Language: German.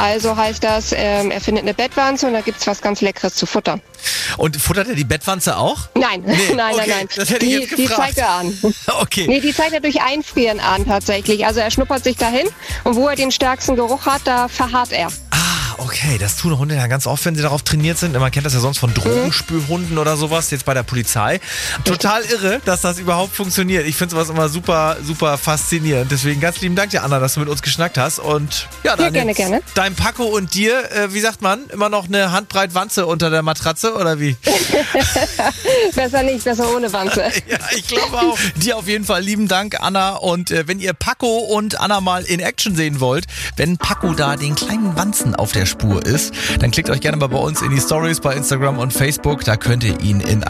Also heißt das, er findet eine Bettwanze und da gibt's was ganz Leckeres zu futtern. Und futtert er die Bettwanze auch? Nein, Nee, nein. das hätte ich jetzt Die gefragt. zeigt er an. Okay. Nee, die zeigt er durch Einfrieren an tatsächlich. Also er schnuppert sich dahin und wo er den stärksten Geruch hat, da verharrt er. Okay, das tun Hunde ja ganz oft, wenn sie darauf trainiert sind. Man kennt das ja sonst von Drogenspürhunden oder sowas, jetzt bei der Polizei. Total irre, dass das überhaupt funktioniert. Ich finde sowas immer super, super faszinierend. Deswegen ganz lieben Dank dir, Anna, dass du mit uns geschnackt hast. Und ja, dann gerne. Dein Paco und dir, wie sagt man, immer noch eine Handbreit Wanze unter der Matratze oder wie? Besser nicht, besser ohne Wanze. Ja, ich glaube auch. Dir auf jeden Fall lieben Dank, Anna. Und wenn ihr Paco und Anna mal in Action sehen wollt, wenn Paco da den kleinen Wanzen auf der Spur ist, dann klickt euch gerne mal bei uns in die Stories bei Instagram und Facebook. Da könnt ihr ihn in